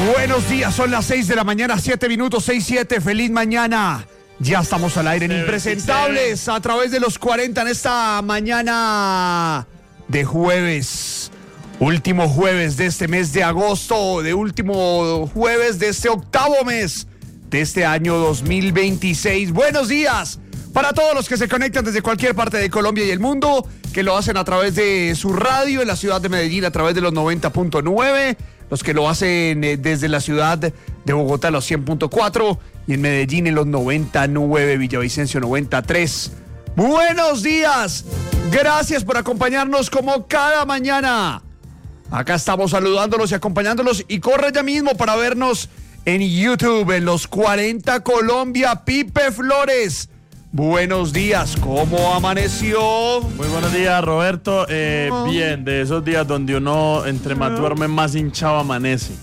Buenos días, son las 6 de la mañana, 7 minutos, 6:07, feliz mañana. Ya estamos al aire en Impresentables a través de los 40 en esta mañana de jueves. Último jueves de este mes de agosto, de último jueves de este octavo mes de este año 2026. Buenos días para todos los que se conectan desde cualquier parte de Colombia y el mundo, que lo hacen a través de su radio en la ciudad de Medellín a través de los 90.9, los que lo hacen desde la ciudad de Bogotá los 100.4 y en Medellín en los 99, Villavicencio 93. Buenos días, gracias por acompañarnos como cada mañana. Acá estamos saludándolos y acompañándolos y corre ya mismo para vernos en YouTube en los 40 Colombia. Pipe Flores, buenos días, ¿cómo amaneció? Muy buenos días, Roberto. Bien, de esos días donde uno entre más duerme, más hinchado amanece.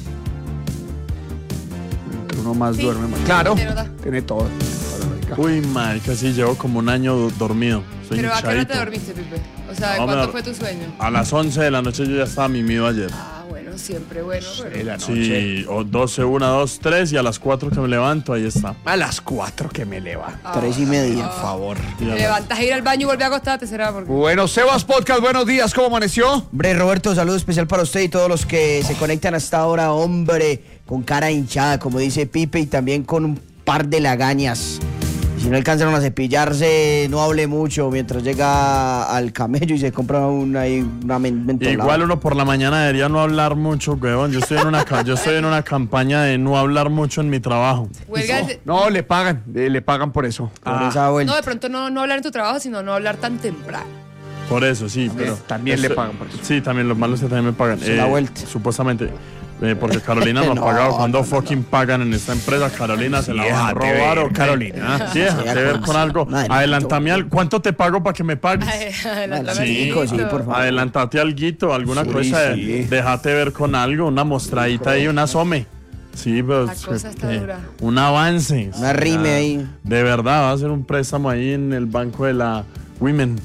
Entre uno más duerme, más. Claro, tiene todo. Uy, marica, sí, llevo como un año dormido. Soy ¿Pero hinchadito. a qué hora te dormiste, Pipe? O sea, No, ¿cuánto fue tu sueño? A las 11 de la noche yo ya estaba mimido ayer. Ah, bueno, siempre bueno. Pero... La noche. Sí, o 12, 1, 2, 3 y a las 4 que me levanto, ahí está. A las 4 que me levanto. 3:30. Por favor. Y a Te las- levantas a ir al baño y volver a acostarte, ¿será? Porque... Bueno, Sebas Podcast, buenos días, ¿cómo amaneció? Hombre, Roberto, saludo especial para usted y todos los que se conectan hasta ahora, hombre, con cara hinchada, como dice Pipe, y también con un par de lagañas. Si no alcanzaron a cepillarse, no hable mucho mientras llega al camello y se compra una mentolada. Igual uno por la mañana debería no hablar mucho, huevón. Yo estoy en una campaña de no hablar mucho en mi trabajo. Huelga de... No, le pagan por eso. Por esa vuelta. No, de pronto no hablar en tu trabajo, sino no hablar tan temprano. Por eso, sí, pero... También le pagan por eso. Sí, también los malos que también me pagan. Es una vuelta. Supuestamente. Porque Carolina no ha No, pagado. Cuando no, fucking pagan en esta empresa, Carolina se la van a déjate robar ver, o qué? Carolina. Sí, déjate ver con algo. Adelantame ¿cuánto te pago para que me pagues? Adelántame Sí, algo. sí, por favor. Adelantate alguito, alguna Sí, cosa. sí. Déjate ver con algo, una mostradita ahí, una asome. Sí, pero La cosa está dura. un avance. Una rime ahí. De verdad, va a hacer un préstamo ahí en el banco de la Woman.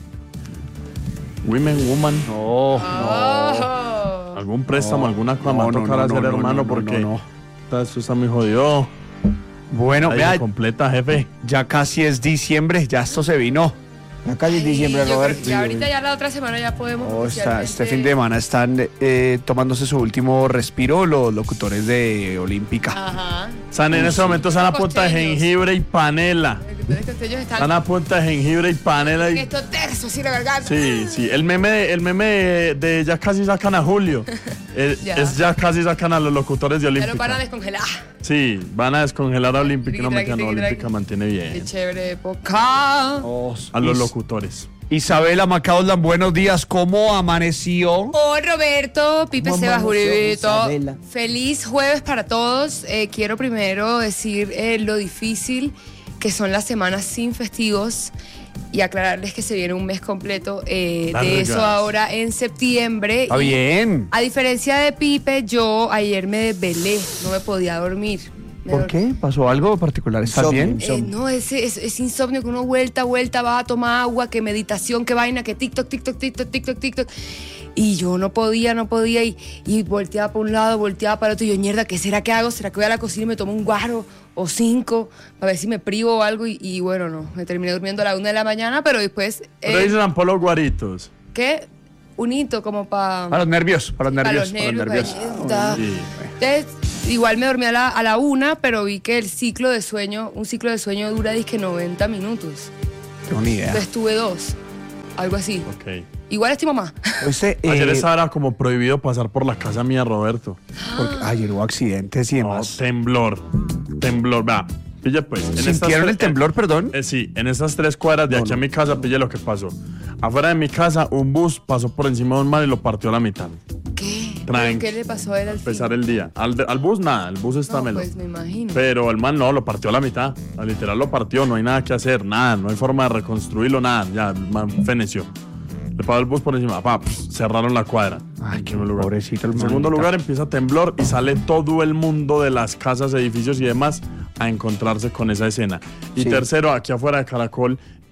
No, Oh. Algún préstamo, alguna cosa me va a no, tocar no, hacer, no, hermano, no, porque no. esto está muy jodido. Bueno, Ahí vea, se completa, jefe. ya casi es diciembre, ya esto se vino. Ya casi es diciembre, Yo creo Roberto. que ahorita ya la otra semana ya podemos Este fin de semana están tomándose su último respiro los locutores de Olímpica. Ajá. Están en este momento están a punta de Costeños. jengibre y panela. Entonces ellos Están están a punta de jengibre y panela. en Y... esto terso, así la garganta. Sí. El meme de ya casi sacan a Julio. Ya. Es ya casi sacan a los locutores de Ya Olímpica. lo van a descongelar. Sí, van a descongelar a Olímpica. No me Triqui, quedan, triqui, Olímpica triqui. mantiene Qué bien. chévere época. A los locutores. Isabela Macauslan, buenos días, ¿cómo amaneció? Oh, Roberto, Pipe ¿Cómo Sebas amaneció, Uribito. Isabela? Feliz jueves para todos. Quiero primero decir lo difícil que son las semanas sin festivos y aclararles que se viene un mes completo de Largas. eso ahora en septiembre. Está Y bien. a diferencia de Pipe, yo ayer me desvelé, no me podía dormir. ¿Por qué? ¿Pasó algo particular? ¿Estás Insomnio. bien? No, es insomnio que uno vuelta, va a tomar agua, que meditación, que vaina, que TikTok. Y yo no podía y volteaba para un lado, volteaba para otro y yo, mierda, ¿qué será que hago? ¿Será que voy a la cocina y me tomo un guaro o 5 para ver si me privo o algo? Y bueno, no, me terminé durmiendo a la 1 de la mañana, pero después, Pero dicen por los guaritos. ¿qué? Un hito como para... Para los nervios, para los nervios. ahí está. Sí. Entonces, igual me dormí a la 1, pero vi que un ciclo de sueño dura dizque 90 minutos. Tengo ni idea. Entonces tuve 2, algo así. Ok. Igual estoy mamá. Ayer era como prohibido pasar por la casa mía, Roberto. Porque ayer hubo accidentes y No, demás. temblor. Va. Pille pues. ¿Sintieron el temblor, perdón? Sí, en esas 3 cuadras de aquí a mi casa, pille lo que pasó. Afuera de mi casa, un bus pasó por encima de un man y lo partió a la mitad. ¿Qué? Tranqui. ¿Qué le pasó a él al Empezar fin? el día. Al bus nada, el bus está No, melo. pues me imagino. Pero el man no, lo partió a la mitad. Literal lo partió, no hay nada que hacer, nada, no hay forma de reconstruirlo, nada. Ya, el man feneció. Le pasó el bus por encima, cerraron la cuadra. Ay, En qué primer lugar. pobrecito el En segundo manita. lugar, empieza a temblor y sale todo el mundo de las casas, edificios y demás a encontrarse con esa escena. Y Sí. tercero, aquí afuera de Caracol,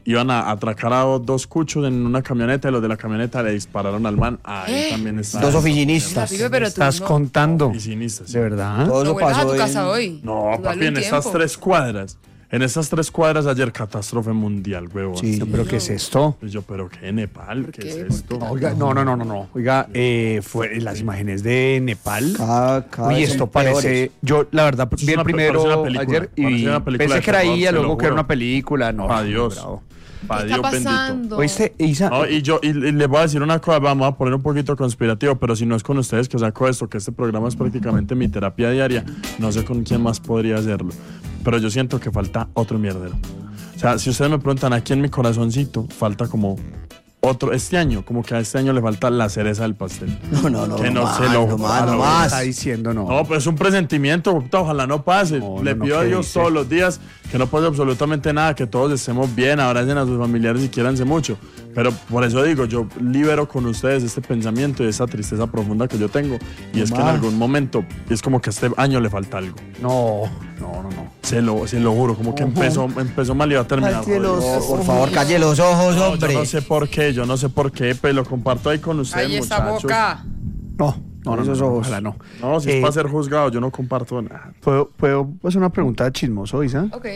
iban a atracar a dos cuchos en una camioneta y los de la camioneta le dispararon al man. Ahí también está. Dos oficinistas. Pipe, pero tú Estás no. contando. Oficinistas. ¿De verdad? Todo No eso vuelvas a pasó tu en- casa hoy. No, Tú dale papi, un en esas tiempo. 3 cuadras. En esas 3 cuadras ayer catástrofe mundial, huevón. Sí, pero ¿qué es esto? Y yo, pero ¿qué Nepal? ¿Qué qué? es esto? Oiga, no. Oiga, fue las imágenes de Nepal. Cada Uy, vez esto son parece. peores. Yo, la verdad, Eso es vi el una- primero parece una película, ayer y parece una película pensé de que era terror, ella, te lo luego que era juro. una película. No, Adiós. bravo. Pa' ¿Qué Dios está bendito. pasando? ¿Oíste, Isa? No, y le voy a decir una cosa, vamos a poner un poquito conspirativo, pero si no es con ustedes que saco esto, que este programa es prácticamente mi terapia diaria, no sé con quién más podría hacerlo. Pero yo siento que falta otro mierdero. O sea, si ustedes me preguntan, aquí en mi corazoncito falta como otro, este año, como que a este año le falta la cereza del pastel. No, Que no más, se lo- no más, no, no no, más. Está diciendo no. No, pues es un presentimiento, puta, ojalá no pase. No, Le no, pido a ¿qué Dios dice? todos los días que no pase absolutamente nada, que todos estemos bien, abracen a sus familiares y quiéranse mucho. Pero por eso digo, yo libero con ustedes este pensamiento y esa tristeza profunda que yo tengo. Y es que en algún momento es como que a este año le falta algo. No. Se lo juro, como que empezó mal y va a terminar. Calle los jodido. No, por favor, calle los ojos, No, hombre. yo no sé por qué, pero lo comparto ahí con ustedes, Ay, esa muchachos. boca. No, Esos ojos. ojalá no. No, si es Eh, para ser juzgado, yo no comparto nada. ¿Puedo hacer una pregunta chismoso, Isa? Ok.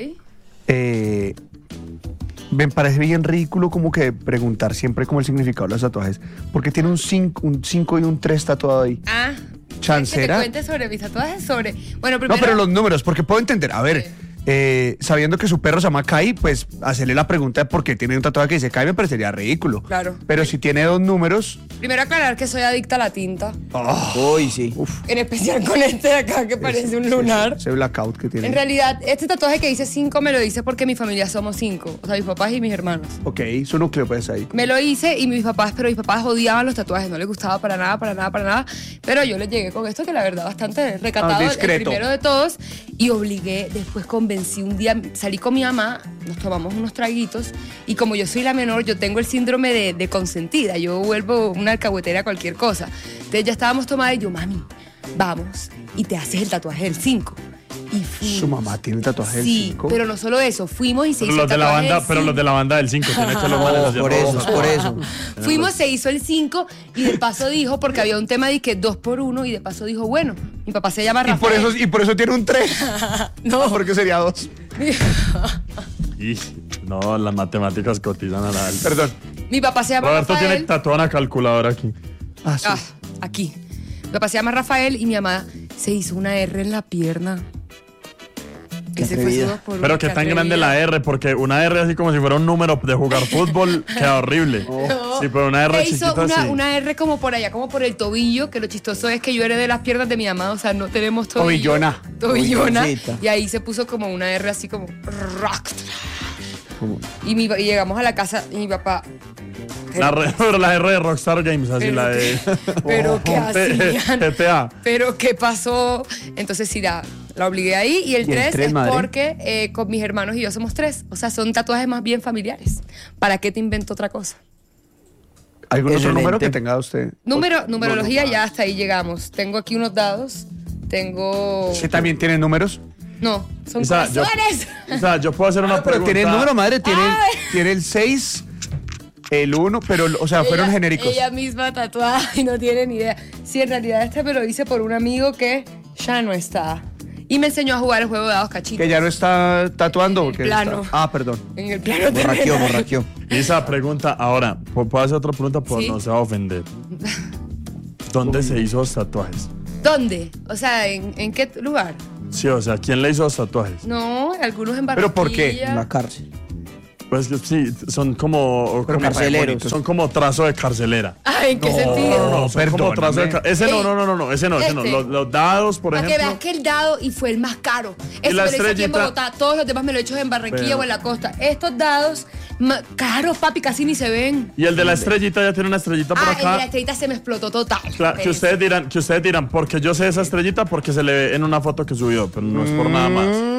Me parece bien ridículo como que preguntar siempre como el significado de los tatuajes. Porque tiene un 5 y un 3 tatuado ahí. Ah. ¿Chancera? Que te cuente sobre mis tatuajes, sobre... Bueno, No, primero... pero los números, porque puedo entender. A ver, sabiendo que su perro se llama Kai, pues hacerle la pregunta de por qué tiene un tatuaje que dice Kai me parecería ridículo. Claro. Pero si tiene 2 números, Primero aclarar que soy adicta a la tinta. Uy, sí. En especial con este de acá que parece un lunar. ese blackout que tiene. En realidad, este tatuaje que dice 5 me lo hice porque mi familia somos 5. O sea, mis papás y mis hermanos. Ok, su núcleo pues ahí. Me lo hice y pero mis papás odiaban los tatuajes, no les gustaba para nada. Pero yo les llegué con esto que la verdad bastante recatado, el discreto. primero de todos. Y obligué, después convencí un día, salí con mi mamá, nos tomamos unos traguitos. Y como yo soy la menor, yo tengo el síndrome de consentida. Yo vuelvo una alcahuetera a cualquier cosa. Entonces ya estábamos tomadas y yo, mami, vamos y te haces el tatuaje del 5. Y fuimos. Su mamá tiene el tatuaje del Sí, 5. pero no solo eso, fuimos y se Pero hizo los el de la tatuaje banda, del pero los 5. de la banda del 5 tienen que los manes No, por eso, es por eso. Fuimos, se hizo el 5 y de paso dijo, porque había un tema de que 2 por 1 y de paso dijo, bueno, mi papá se llama Rafael. Y por eso tiene un 3. No. Porque sería 2. Y no, las matemáticas cotizan a la alta. Perdón. Mi papá se llama Roberto Rafael. tiene tatuada una calculadora aquí. Ah, sí. Ah, aquí. Mi papá se llama Rafael y mi mamá se hizo una R en la pierna. Qué Ese fue su atrevida. 2 por 1. Pero qué tan grande la R, porque una R así como si fuera un número de jugar fútbol, queda horrible. Sí, pero una R Me hizo chiquita sí. una R como por allá, como por el tobillo, que lo chistoso es que yo heredé las piernas de mi mamá, o sea, no tenemos tobillo. Tobillona. Tobillona. Tobilloncita. Y ahí se puso como una R así como... Y llegamos a la casa y mi papá... Pero la R de Rockstar Games, así Pero la de. pero ¿qué hacían? GTA. Pero ¿qué pasó? Entonces sí, la obligué ahí. Y el ¿Y el 3 tres, es madre? porque con mis hermanos y yo somos 3. O sea, son tatuajes más bien familiares. ¿Para qué te invento otra cosa? ¿Algún otro Excelente. número que tenga usted? Numerología, ya hasta ahí llegamos. Tengo aquí unos dados. Tengo... ¿Usted también tiene números? No, son Isa, corazones. yo puedo hacer una Pero pregunta. tiene el número, madre. Tiene, Ay. tiene el 6, el 1, pero, o sea, fueron Ella- genéricos. Ella misma tatuada y no tiene ni idea. Sí, en realidad este me lo hice por un amigo que ya no está. Y me enseñó a jugar el juego de dados cachitos. Que ya no está tatuando. En el porque plano. Ah, perdón. En el plano Borraqueó, terrenal. borraqueó. Esa pregunta, ahora, ¿puedo hacer otra pregunta? Pues Sí. no se va a ofender. ¿Dónde se hizo los tatuajes? ¿Dónde? O sea, ¿en qué lugar? Sí, o sea, ¿quién le hizo los tatuajes? No, algunos en ¿Pero por qué? Barranquilla. En la cárcel. Pues que sí, son como. Pero como- carceleros. Son como trazo de carcelera. Ay, ¿en qué sentido? No, son como perdóname. trazo de ese no, Ey, ese no. este. Los dados, por Para que ejemplo. veas que el dado y fue el más caro. Eso la me lo hice aquí en estrellita. Bogotá. Todos los demás me lo he hecho en Barranquilla Pero- o en la costa. Estos dados, caros, papi, casi ni se ven. Y el de la estrellita ya tiene una estrellita por Ah, el de la acá. estrellita se me explotó total. Claro, que ustedes dirán, porque yo sé esa estrellita porque se le ve en una foto que subió, pero no es por nada más.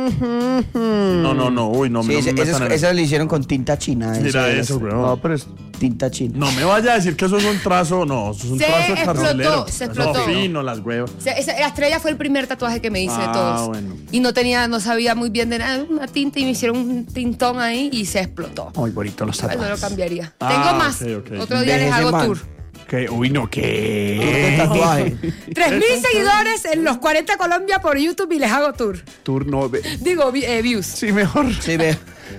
No, uy, no, Sí, no me metan en esas lo hicieron con tinta china. Mira ese- eso, weón. No, pero es... Tinta china. No me vaya a decir que eso es un trazo, no, eso es un Se trazo explotó, carcelero. se explotó. No, fino, las huevas. O sea, la estrella fue el primer tatuaje que me hice de Ah, todos. bueno. Y no sabía muy bien de nada, una tinta y me hicieron un tintón ahí y se explotó. Muy bonito los Igual no lo tatuajes. cambiaría. Ah, Tengo más. ok. Otro día les Déjese, hago man. tour. ¿Qué? Uy, no, ¿Qué ¿qué? tatuaje? 3.000 seguidores en los 40 Colombia por YouTube y les hago tour. Tour no... Digo, views. Sí, mejor. Sí, ve.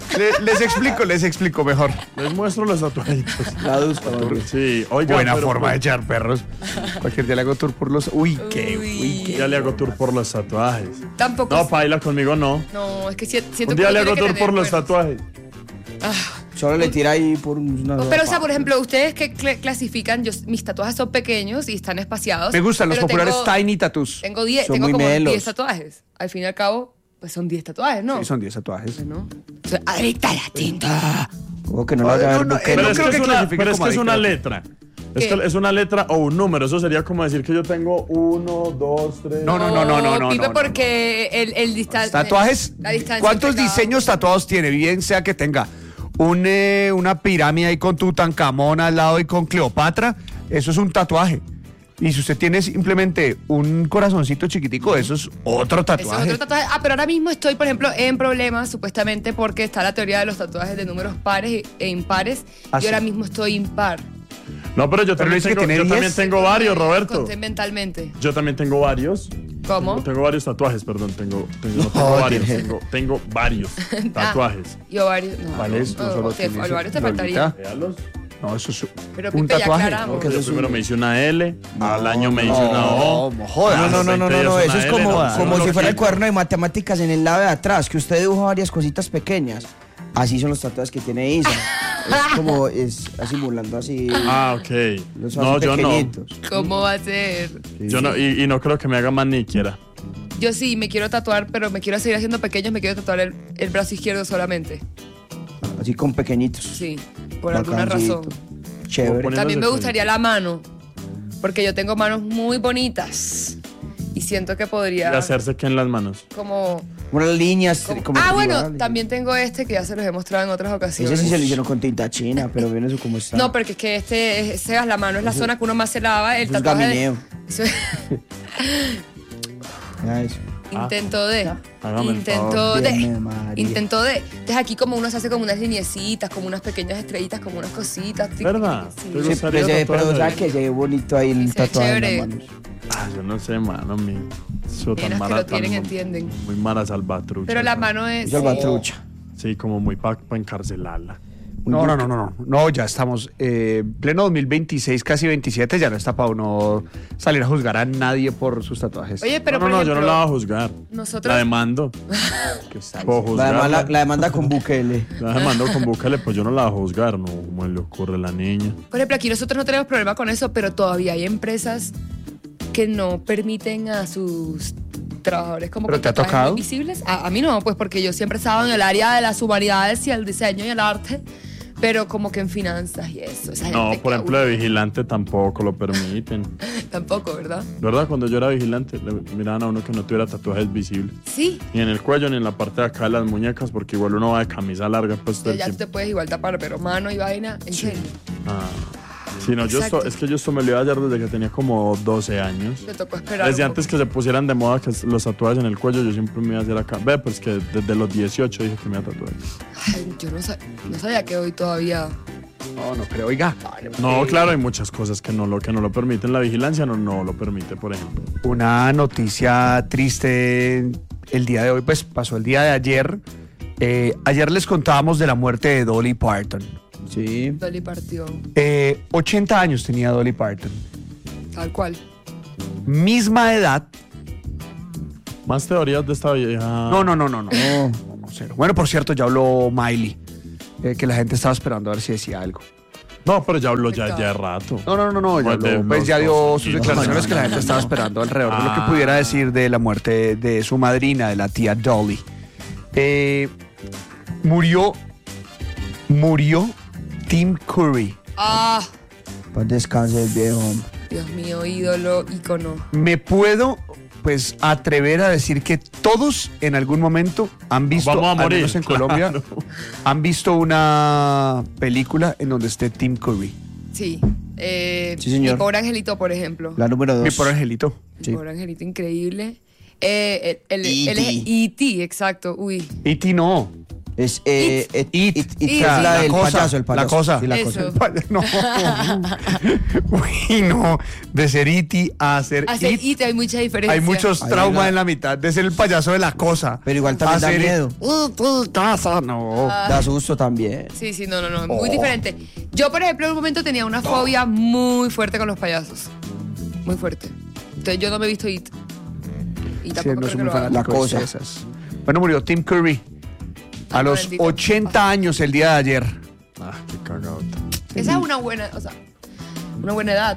Les explico mejor. Les muestro los tatuajitos. La luz, Sí, oiga. Buena pero, forma de echar perros. Cualquier día le hago tour por los... Uy, qué... Uy. Ya le hago tour por los tatuajes. Tampoco. No, paila conmigo no. No, es que siento Un que día uno le hago tiene que tour por tener los cuernos. tatuajes. Solo le tira ahí por una... Pero, o sea, por ejemplo, ustedes que clasifican, mis tatuajes son pequeños y están espaciados. Me gustan los pero populares tengo- Tiny Tattoos. Tengo 10, Son tengo muy como melos. 10 tatuajes. Al fin y al cabo, pues son 10 tatuajes, ¿no? Sí, son 10 tatuajes. ¿No? Soy adicta a la tinta. Como que no lo haga ver no, Bukele. Pero no es creo que que es una, clasifique pero es como que es una adicto. letra. Es ¿Qué? que es una letra o un número. Eso sería como decir que yo tengo 1, 2, 3. No, Pipe, no. porque el distancia. Tatuajes, la distancia ¿cuántos entre cada diseños uno. tatuados tiene? Bien sea que tenga una pirámide ahí con Tutankamón al lado y con Cleopatra, eso es un tatuaje. Y si usted tiene simplemente un corazoncito chiquitico, eso es otro Eso tatuaje. es otro tatuaje. Ah, pero ahora mismo estoy, por ejemplo, en problemas, supuestamente, porque está la teoría de los tatuajes de números pares e impares. Ah, y sí. ahora mismo estoy impar. No, pero yo también dice que tengo, tiene yo 10. también tengo varios, Roberto. Conté mentalmente. Yo también tengo varios. ¿Cómo? Tengo varios tatuajes, perdón. No tengo varios. Tengo varios tatuajes. Y ovarios. No, ¿Cuáles? no, No solo te- tienes ovarios te Lolita. faltaría. Véalos. No, eso es Pero, un Pipe, ya tatuaje. aclaramos. Porque eso Yo es primero un- me hice una L, al año me hice una O. No, jodas. No, eso es como si fuera el cuerno. cuaderno de matemáticas en el lado de atrás, que usted dibuja varias cositas pequeñas. Así son los tatuajes que tiene Isa. es simulando así. Ah, ok. Los No, hace yo no. pequeñitos. ¿Cómo va a ser? Yo no, y no creo que me haga más ni quiera. Yo sí, me quiero tatuar, pero me quiero seguir haciendo pequeños, me quiero tatuar el brazo izquierdo solamente. Así con pequeñitos. Sí, por alguna Bacancito. razón. Chévere. Poniéndose También me con- gustaría la mano, porque yo tengo manos muy bonitas y siento que Y podría hacerse que en las manos. como... Unas líneas. como bueno, tribales. también tengo este que ya se los he mostrado en otras ocasiones. Ese sí se lo hicieron con tinta china, pero viene eso como está. No, porque es que Sebas, la mano es la zona que uno más se lava. El eso es tatuaje. gamineo. Eso es- Ya eso. Intento de. Hágame el Intento favor. de. Bien, María. Intento de. Entonces aquí como uno se hace como unas lineecitas, como unas pequeñas estrellitas, como unas cositas. tic, tic, ¿Verdad? tic, sí. ¿Te Sí, gustaría pero tatuarse ¿sabes ahí? que se ve bonito ahí el se ve tatuaje en chévere. las manos? Ah, yo no sé, mano, mi. Eso Bien, tan las que lo tienen tan- entienden. Muy mala salvatrucha. Pero la mano es. Yo trucha. Sí, como muy para encarcelarla. No, ya estamos pleno 2026, casi 27, ya no está para uno salir a juzgar a nadie por sus tatuajes. Oye, pero no, por yo no ejemplo, la voy a juzgar. nosotros- La demando. Puedo La juzgarla. demanda, la demanda con Bukele. La demando con Bukele, pues yo no la voy a juzgar, no como le ocurre a la niña. Por ejemplo, aquí nosotros no tenemos problema con eso, pero todavía hay empresas que no permiten a sus trabajadores como ¿Pero con te ha tatuajes tocado? muy visibles. A mí no, pues porque yo siempre he estado en el área de las humanidades y el diseño y el arte, pero como que en finanzas y eso. Esa No, gente por que ejemplo, de aún- vigilante tampoco lo permiten. Tampoco, ¿verdad? ¿Verdad? Cuando yo era vigilante, le miraban a uno que no tuviera tatuajes visibles. Sí. Ni en el cuello, ni en la parte de acá de las muñecas, porque igual uno va de camisa larga, pues todo el Ya tú tiempo. te puedes igual tapar, pero mano y vaina, en serio. Ah. Sí, no, Exacto. es que yo esto me lo iba a hacer desde que tenía como 12 años. Te tocó esperar. Desde un antes poco. que se pusieran de moda que los tatuajes en el cuello, yo siempre me iba a hacer acá. Ve, pues que desde los 18 dije que me iba a tatuar. Ay, yo no sabía que hoy todavía. No, pero oiga, No, claro, hay muchas cosas que no lo permiten. La vigilancia no lo permite, por ejemplo. una noticia triste el día de hoy, pues pasó el día de ayer. Ayer les contábamos de la muerte de Dolly Parton. Sí. Dolly partió. 80 años tenía Dolly Parton. Tal cual. Misma edad. Más teorías de esta vieja. No, No. cero. Bueno, por cierto, ya habló Miley, que la gente estaba esperando a ver si decía algo. No, pero ya habló ya de rato. No, ya, Pues de habló, pues los ya dio dos sus años. declaraciones que la gente estaba esperando alrededor de lo que Ah. pudiera decir de la muerte de su madrina, de la tía Dolly. Murió Tim Curry. Ah, Para descanse el viejo. Dios mío, ídolo, ícono. Me puedo pues atrever a decir que todos en algún momento han visto, Vamos a al morir, menos en Colombia, claro. han visto una película en donde esté Tim Curry. Sí. Sí, señor. Mi pobre angelito, por ejemplo. La número 2. Mi pobre angelito. Mi sí. pobre angelito increíble. Él es E.T.. E.T., exacto. Uy. E.T. no. Es It. es La la del cosa, payaso, el payaso. la cosa. Sí, la Eso. cosa. No. Uy, no. De ser E.T. a ser Hacer It. E.T. hay mucha diferencia. Hay muchos Hay traumas una- en la mitad de ser el payaso de la cosa. Pero igual también da Hacer miedo. Casa, no. Da susto también. Sí, no. Muy Oh. diferente. Yo, por ejemplo, en un momento tenía una fobia muy fuerte con los payasos. Muy fuerte. Entonces yo no me he visto It. Y Sí, tampoco no creo soy que muy lo haga. fanático La de cosa. esas. Bueno, murió Tim Curry a Ah, los bendito. 80 años el día de ayer. Ah, qué cagado. Esa es una buena, una buena edad.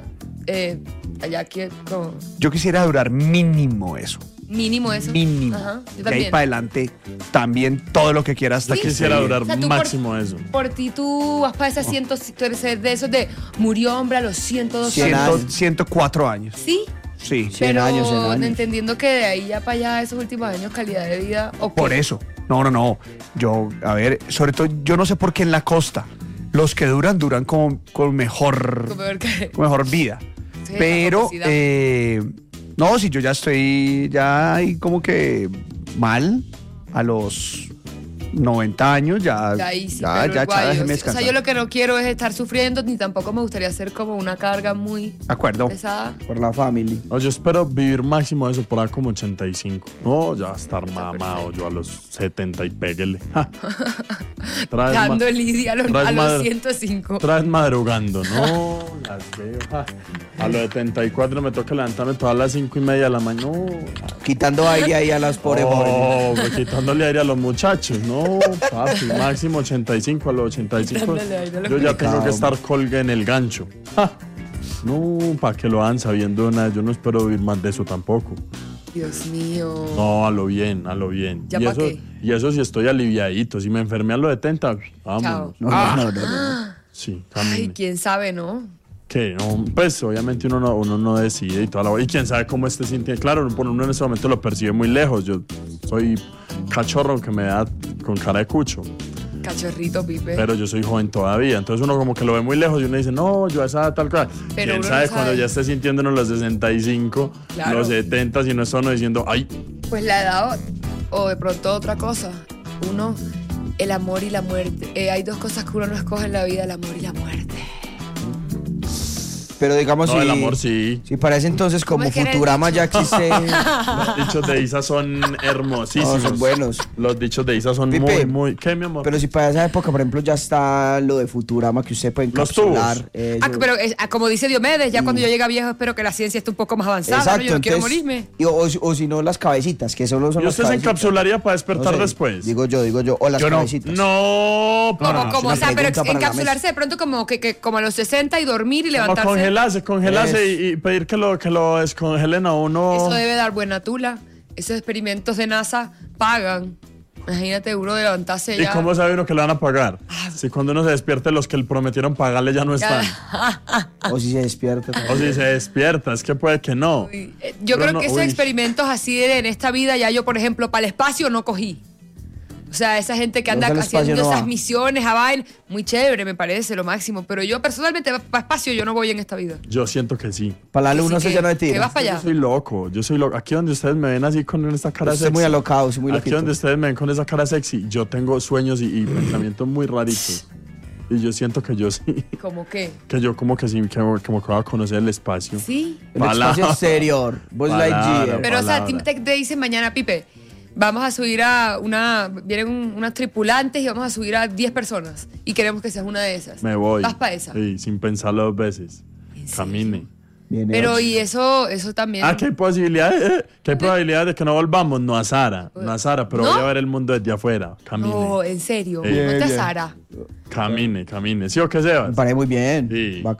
Allá aquí como Yo quisiera durar mínimo eso. mínimo eso. Mínimo. Ajá, yo De ahí también. para adelante, también todo lo que quiera hasta Sí. que Quisiera se- durar O sea, tú máximo eso. Por ti tú vas para esas 100, tú eres de esos de murió hombre a los 102 100 años. 104 años. Sí, Sí. 100 pero años, 100 años. entendiendo que de ahí ya para allá esos últimos años calidad de vida. ok. Por eso. No. Yo, a ver, sobre todo, yo no sé por qué en la costa. Los que duran con mejor Como ver que- con mejor vida. Sí, la Pero, capacidad. no, si yo ya estoy ya ahí como que mal a los 90 años, ya, Ya ahí sí, ya, pero ya, guay, déjeme o sea, descansar. yo lo que no quiero es estar sufriendo, ni tampoco me gustaría hacer como una carga muy De acuerdo. pesada. Por la family. No, yo espero vivir máximo eso por ahí como 85. No, ya estar mamado yo a los 70 y péguele. Ja. Traes ma- Dando lidia a los traes 105. Traes madrugando, no, las veo. Ja. A los 74 me toca levantarme todas las 5:30 de la mañana. No, Quitando aire ahí a las pobres jóvenes. quitándole aire a los muchachos. No, papi, máximo 85 a los 85. Dándole aire a los Yo ya tengo muchachos. que estar colga en el gancho. Ja. No, para que lo hagan sabiendo nada. Yo no espero vivir más de eso tampoco. Dios mío. No, a lo bien, a lo bien. ¿Ya y, pa' eso, qué? y eso sí estoy aliviadito. Si me enfermé a los 70, vámonos. No. Sí, Ay, camine. quién sabe, ¿no? Que no, pues obviamente uno no decide y toda la y quién sabe cómo esté sintiendo. Claro, uno en ese momento lo percibe muy lejos. Yo soy cachorro que me da con cara de cucho, Cachorrito, Pipe. pero yo soy joven todavía. Entonces uno como que lo ve muy lejos y uno dice, no, yo a esa edad tal cosa. Pero Quién uno sabe no cuando sabe. ya esté sintiéndonos los 65, Claro. los 70, y no está uno diciendo, ay, Pues la edad o de pronto otra cosa. Uno, el amor y la muerte. Hay dos cosas que uno no escoge en la vida, el amor y la muerte. Pero digamos no, si, el amor sí. si para ese entonces ¿Cómo como es que era el Futurama ya existe. Los dichos de Isa son hermosísimos. No, son buenos. Los dichos de Isa son Pipe, muy... ¿Qué, mi amor? Pero si para esa época, por ejemplo, ya está lo de Futurama que usted puede Los encapsular. tubos. Pero como dice Diomedes, ya cuando yo llegue a viejo espero que la ciencia esté un poco más avanzada. ¿no? Exacto, Yo no quiero entonces, morirme. o si no, las cabecitas, que solo son ¿Y las usted se cabecitas. encapsularía para despertar No sé, después? Digo yo, o las Yo no. cabecitas. No, Como, es una o sea, pero pregunta para la encapsularse de pronto como que como a los 60 y dormir y como levantarse. congelarse Es. y pedir que lo descongelen a uno. Eso debe dar buena tula. Esos experimentos de NASA pagan. Imagínate uno de levantarse ¿Y ya. cómo sabe uno que le van a pagar? Si cuando uno se despierte los que le prometieron pagarle ya no están. O si se despierta. O si se despierta, es que puede que no. Uy, yo Pero creo no, que esos uy. experimentos así en esta vida ya yo, por ejemplo, para el espacio no cogí. O sea, esa gente que anda Al espacio haciendo no esas va. misiones a vaina, muy chévere, me parece, lo máximo. Pero yo personalmente para espacio yo no voy en esta vida. Yo siento que sí. Para la Que luna sí se que- llena de que tiros. vas para Yo allá. soy loco, Aquí donde ustedes me ven así con esta cara Usted es sexy. muy alocado, sí, muy Aquí loquito. donde ustedes me ven con esa cara sexy, yo tengo sueños y pensamientos muy raritos. Y yo siento que yo sí. ¿Cómo qué? Que yo como que sí, como que voy a conocer el espacio. Sí. El espacio exterior. Buzz Palabra. Lightyear. Pero, o sea, palabra. Tim te dice mañana, Pipe, vamos a subir vienen unas tripulantes y vamos a subir a 10 personas. Y queremos que seas una de esas. Me voy. Vas para esa. Sí, sin pensarlo dos veces. ¿En serio? Camine. Viene Pero ocho. y eso también. Ah, ¿qué hay posibilidades? ¿Qué hay probabilidades de que no volvamos? No a Sara, pero ¿No? voy a ver el mundo desde afuera. Camine. No, en serio. Bien, Ponte a bien. Sara. Camine. ¿Sí o qué, Sebas? Me parece muy bien. Sí.